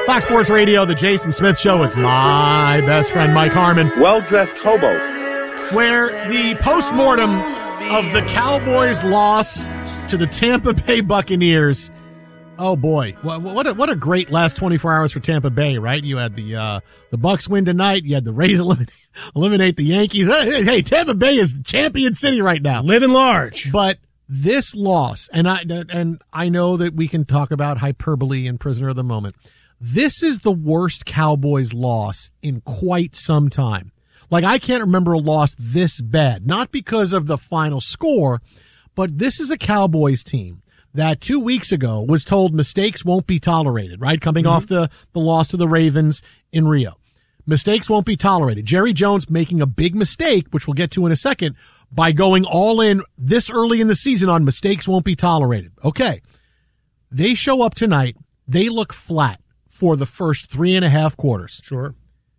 Fox Sports Radio, the Jason Smith Show. It's my best friend, Mike Harmon. Well-dressed hobos. Where the postmortem of the Cowboys' loss to the Tampa Bay Buccaneers. Oh, boy. What a great last 24 hours for Tampa Bay, right? You had the Bucs win tonight. You had the Rays eliminate the Yankees. Hey, Tampa Bay is champion city right now. Living large. But this loss, and I know that we can talk about hyperbole and prisoner of the moment. This is the worst Cowboys loss in quite some time. Like, I can't remember a loss this bad. Not because of the final score, but this is a Cowboys team that 2 weeks ago was told mistakes won't be tolerated, right? Coming off the loss to the Ravens in Rio. Mistakes won't be tolerated. Jerry Jones making a big mistake, which we'll get to in a second, by going all in this early in the season on mistakes won't be tolerated. Okay. They show up tonight. They look flat for the first 3.5 quarters. Sure.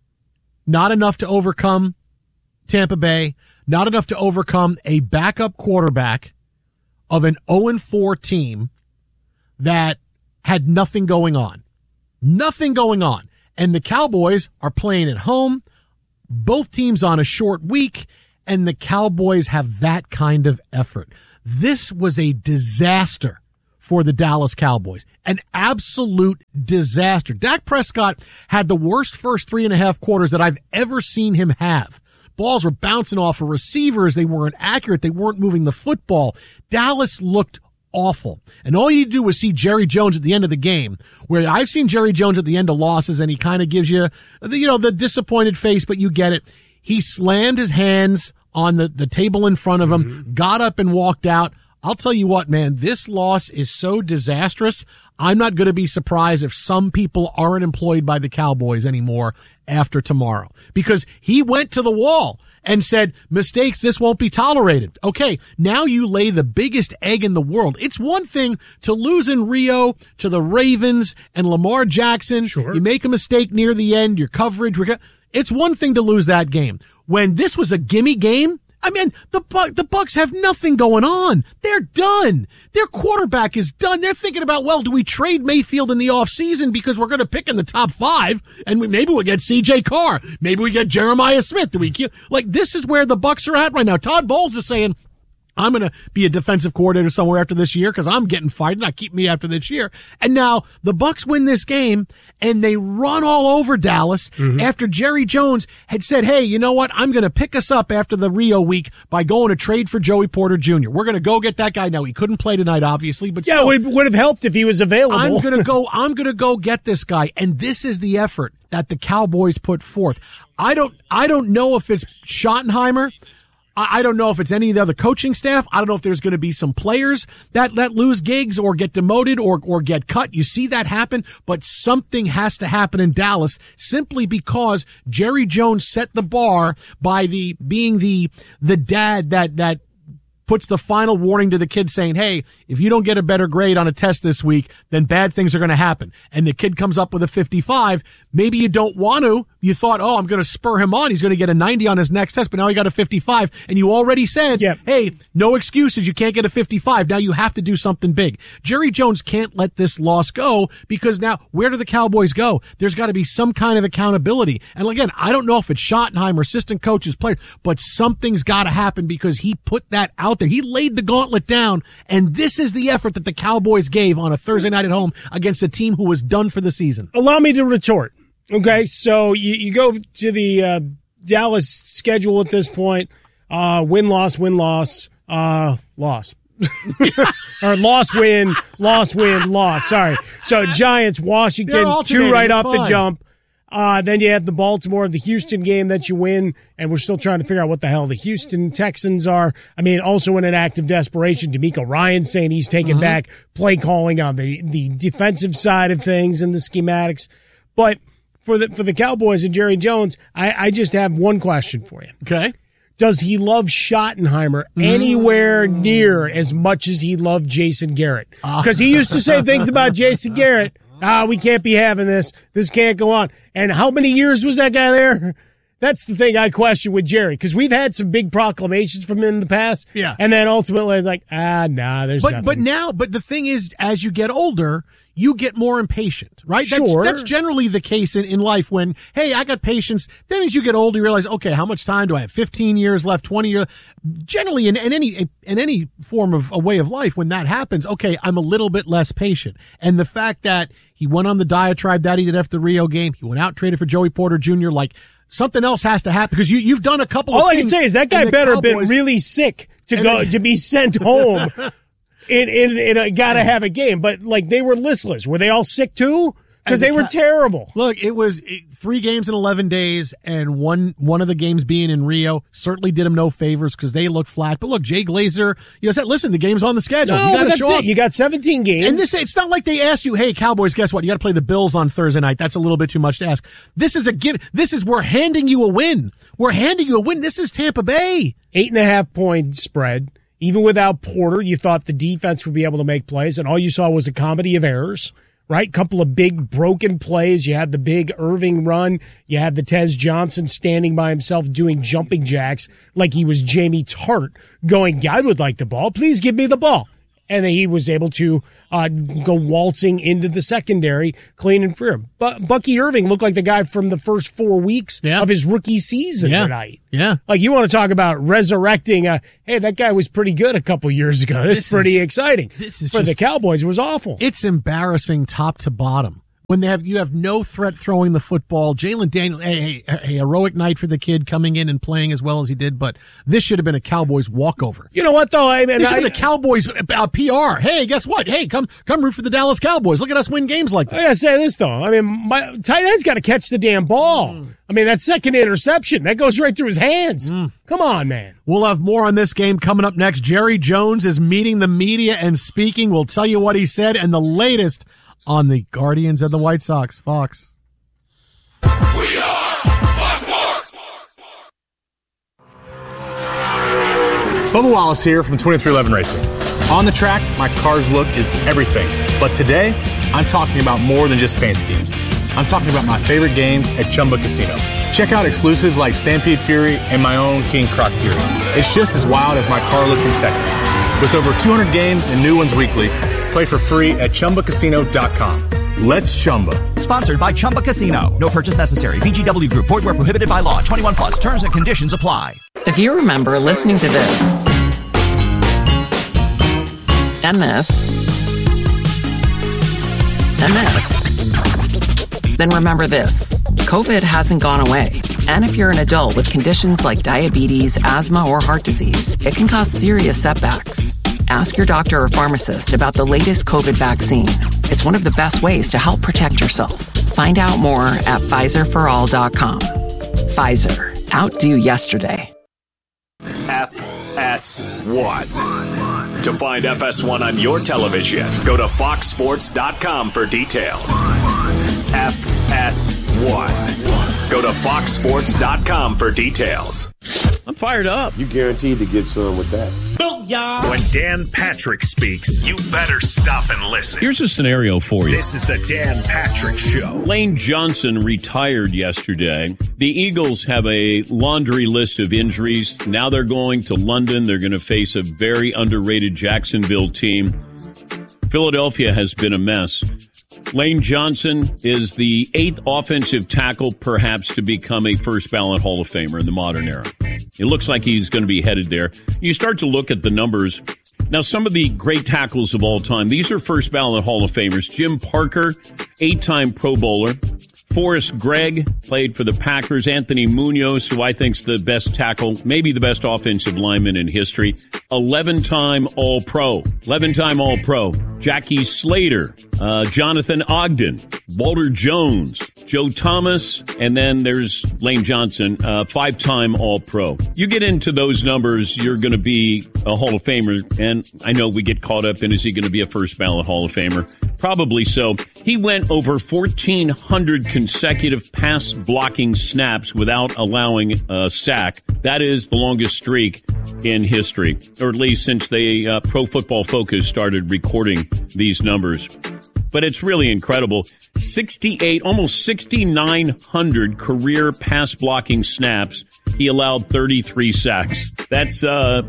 Not enough to overcome Tampa Bay. Not enough to overcome a backup quarterback of an 0-4 team that had nothing going on. Nothing going on. And the Cowboys are playing at home, both teams on a short week, and the Cowboys have that kind of effort. This was a disaster for the Dallas Cowboys. An absolute disaster. Dak Prescott had the worst first 3.5 quarters that I've ever seen him have. Balls were bouncing off of receivers. They weren't accurate. They weren't moving the football. Dallas looked awful. And all you do is see Jerry Jones at the end of the game, where I've seen Jerry Jones at the end of losses, and he kind of gives you, the disappointed face, but you get it. He slammed his hands on the table in front of him, got up and walked out. I'll tell you what, man, this loss is so disastrous. I'm not going to be surprised if some people aren't employed by the Cowboys anymore after tomorrow, because he went to the wall and said, mistakes, this won't be tolerated. Okay, now you lay the biggest egg in the world. It's one thing to lose in Rio to the Ravens and Lamar Jackson. Sure. You make a mistake near the end, your coverage. It's one thing to lose that game. When this was a gimme game, I mean, the Bucs have nothing going on. They're done. Their quarterback is done. They're thinking about, well, do we trade Mayfield in the offseason because we're going to pick in the top 5 and maybe we'll get C.J. Carr. Maybe we get Jeremiah Smith. This is where the Bucs are at right now. Todd Bowles is saying, I'm going to be a defensive coordinator somewhere after this year because I'm getting fired. Not keep me after this year. And now the Bucs win this game and they run all over Dallas after Jerry Jones had said, hey, you know what? I'm going to pick us up after the Rio week by going to trade for Joey Porter Jr. We're going to go get that guy. Now, he couldn't play tonight, obviously, but still, it would have helped if he was available. I'm going to go get this guy. And this is the effort that the Cowboys put forth. I don't know if it's Schottenheimer. I don't know if it's any of the other coaching staff. I don't know if there's going to be some players that lose gigs or get demoted or get cut. You see that happen, but something has to happen in Dallas simply because Jerry Jones set the bar by being the dad that puts the final warning to the kid saying, hey, if you don't get a better grade on a test this week, then bad things are going to happen. And the kid comes up with a 55. Maybe you don't want to. You thought, I'm going to spur him on. He's going to get a 90 on his next test, but now he got a 55. And you already said, hey, no excuses. You can't get a 55. Now you have to do something big. Jerry Jones can't let this loss go because now where do the Cowboys go? There's got to be some kind of accountability. And again, I don't know if it's Schottenheimer, assistant coaches, players, but something's got to happen because he put that out there. He laid the gauntlet down, and this is the effort that the Cowboys gave on a Thursday night at home against a team who was done for the season. Allow me to retort. Okay, so you go to the Dallas schedule at this point, win-loss, win-loss, loss. Or loss-win, loss. Sorry. So Giants, Washington, 2 right off the jump. Then you have the Baltimore, the Houston game that you win, and we're still trying to figure out what the hell the Houston Texans are. I mean, also in an act of desperation, D'Amico Ryan saying he's taking back play calling on the defensive side of things and the schematics. But for the Cowboys and Jerry Jones, I just have one question for you. Okay. Does he love Schottenheimer anywhere near as much as he loved Jason Garrett? Because he used to say things about Jason Garrett. We can't be having this. This can't go on. And how many years was that guy there? That's the thing I question with Jerry, because we've had some big proclamations from him in the past. Yeah. And then ultimately it's like, there's nothing. But the thing is, as you get older, you get more impatient, right? Sure. That's generally the case in life when, hey, I got patience. Then as you get older, you realize, okay, how much time do I have? 15 years left, 20 years. Generally, in any form of a way of life, when that happens, okay, I'm a little bit less patient. And the fact that he went on the diatribe that he did after the Rio game, he went out, traded for Joey Porter Jr., like, something else has to happen, because you've done a couple of things. All I can say is that guy better have been really sick to be sent home. In gotta have a game, but like they were listless. Were they all sick too? Because they were terrible. Look, it was 3 games in 11 days, and one of the games being in Rio certainly did him no favors because they looked flat. But look, Jay Glazer, said, listen, the game's on the schedule. No, you got to show up. You got 17 games. And it's not like they asked you, hey, Cowboys, guess what? You got to play the Bills on Thursday night. That's a little bit too much to ask. This is we're handing you a win. We're handing you a win. This is Tampa Bay. 8.5 point spread. Even without Porter, you thought the defense would be able to make plays, and all you saw was a comedy of errors, right? Couple of big broken plays. You had the big Irving run. You had the Tez Johnson standing by himself doing jumping jacks like he was Jamie Tart going, I would like the ball. Please give me the ball. And then he was able to go waltzing into the secondary, clean and free. But Bucky Irving looked like the guy from the first 4 weeks of his rookie season tonight. Yeah. Like, you want to talk about resurrecting hey, that guy was pretty good a couple years ago. This is pretty exciting. For the Cowboys, it was awful. It's embarrassing top to bottom. When you have no threat throwing the football. Jalen Daniels, hey, heroic night for the kid coming in and playing as well as he did, but this should have been a Cowboys walkover. You know what, though? This should have been a Cowboys PR. Hey, guess what? Hey, come root for the Dallas Cowboys. Look at us win games like this. I gotta say this, though. I mean, my tight end's got to catch the damn ball. I mean, that second interception, that goes right through his hands. Come on, man. We'll have more on this game coming up next. Jerry Jones is meeting the media and speaking. We'll tell you what he said and the latest on the Guardians and the White Sox. Fox. We are Fox Sports. Bubba Wallace here from 2311 Racing. On the track, my car's look is everything. But today, I'm talking about more than just paint schemes. I'm talking about my favorite games at Chumba Casino. Check out exclusives like Stampede Fury and my own King Croc Fury. It's just as wild as my car look in Texas. With over 200 games and new ones weekly, play for free at ChumbaCasino.com. Let's Chumba. Sponsored by Chumba Casino. No purchase necessary. VGW Group. Void where prohibited by law. 21 plus. Terms and conditions apply. If you remember listening to this and this and this, then remember this. COVID hasn't gone away. And if you're an adult with conditions like diabetes, asthma, or heart disease, it can cause serious setbacks. Ask your doctor or pharmacist about the latest COVID vaccine. It's one of the best ways to help protect yourself. Find out more at PfizerForAll.com. Pfizer. Outdo yesterday. FS1. To find FS1 on your television, go to FoxSports.com for details. FS1. Go to FoxSports.com for details. I'm fired up. You guaranteed to get some with that. Booyah! When Dan Patrick speaks, you better stop and listen. Here's a scenario for you. This is the Dan Patrick Show. Lane Johnson retired yesterday. The Eagles have a laundry list of injuries. Now they're going to London. They're going to face a very underrated Jacksonville team. Philadelphia has been a mess. Lane Johnson is the 8th offensive tackle, perhaps, to become a first-ballot Hall of Famer in the modern era. It looks like he's going to be headed there. You start to look at the numbers. Now, some of the great tackles of all time, these are first-ballot Hall of Famers. Jim Parker, 8-time Pro Bowler. Forrest Gregg played for the Packers. Anthony Munoz, who I think is the best tackle, maybe the best offensive lineman in history. 11-time All-Pro. 11-time All-Pro. Jackie Slater, Jonathan Ogden, Walter Jones, Joe Thomas, and then there's Lane Johnson, 5-time All-Pro. You get into those numbers, you're going to be a Hall of Famer, and I know we get caught up in, is he going to be a first-ballot Hall of Famer? Probably so. He went over 1,400 consecutive pass blocking snaps without allowing a sack. That is the longest streak in history, or at least since they Pro Football Focus started recording these numbers. but it's really incredible. 68, almost 6,900 career pass blocking snaps. He allowed 33 sacks. That's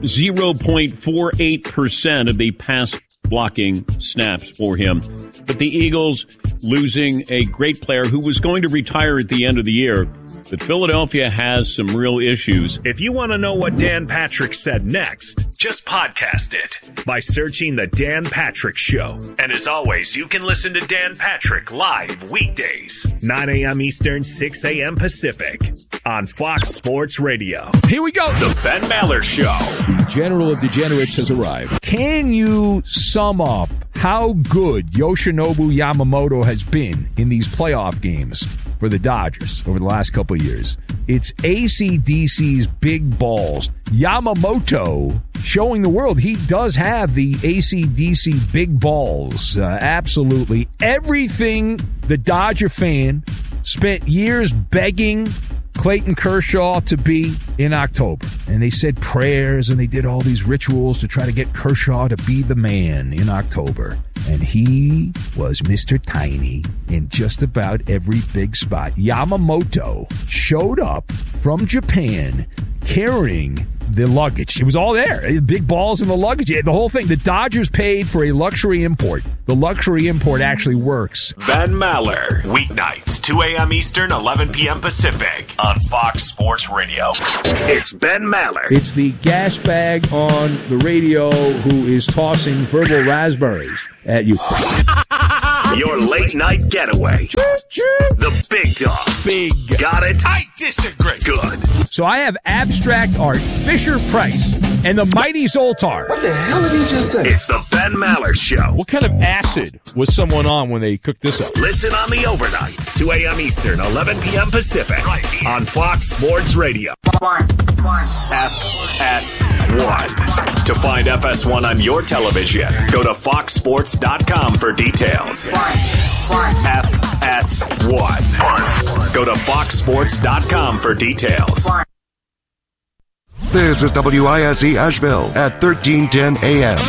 0.48% of the pass blocking snaps for him. But the Eagles losing a great player who was going to retire at the end of the year. But Philadelphia has some real issues. If you want to know what Dan Patrick said next, just podcast it by searching The Dan Patrick Show. And as always, you can listen to Dan Patrick live weekdays, 9 a.m. Eastern, 6 a.m. Pacific on Fox Sports Radio. Here we go. The Ben Maller Show. The General of Degenerates has arrived. Can you sum up how good Yoshinobu Yamamoto has been in these playoff games for the Dodgers over the last couple of years? It's AC/DC's big balls. Yamamoto showing the world he does have the AC/DC big balls. Absolutely. Everything the Dodger fan spent years begging Clayton Kershaw to be in October. And they said prayers and they did all these rituals to try to get Kershaw to be the man in October. And he was Mr. Tiny in just about every big spot. Yamamoto showed up from Japan carrying the luggage. It was all there. Big balls in the luggage. The whole thing. The Dodgers paid for a luxury import. The luxury import actually works. Ben Maller, weeknights, 2 a.m. Eastern, 11 p.m. Pacific on Fox Sports Radio. It's Ben Maller. It's the gas bag on the radio who is tossing verbal raspberries at you. Your late night getaway. The big dog. Big. Got it? I disagree. Good. So I have abstract art, Fisher-Price, and the mighty Zoltar. What the hell did he just say? It's the Ben Maller Show. What kind of acid was someone on when they cooked this up? Listen on the overnights, 2 a.m. Eastern, 11 p.m. Pacific, right here on Fox Sports Radio. FS1. To find FS1 on your television, go to foxsports.com for details. FS1. Go to foxsports.com for details. This is WISE Asheville at 1310 a.m.